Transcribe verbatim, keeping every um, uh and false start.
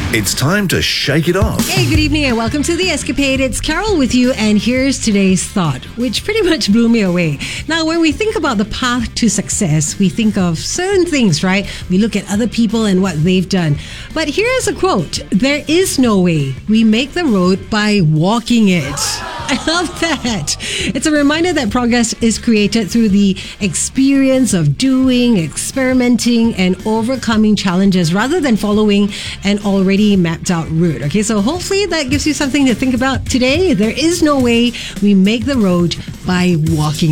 It's time to shake it off. Hey, good evening and welcome to The Escapade. It's Carol with you, and here's today's thought, which pretty much blew me away. Now, when we think about the path to success, we think of certain things, right? We look at other people and what they've done. But here's a quote: there is no way. We make the road by walking it. I love that. It's a reminder that progress is created through the experience of doing, experimenting, and overcoming challenges rather than following an already mapped out route. Okay, so hopefully that gives you something to think about today. There is no way. We make the road by walking